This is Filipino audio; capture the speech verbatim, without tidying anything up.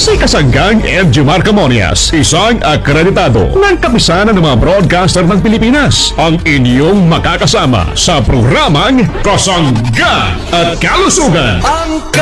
Si Kasanggang Edjumar Camonias, isang akreditado ng kapisanan ng mga broadcaster ng Pilipinas, ang inyong makakasama sa programang Kasanggang at Kalusugan.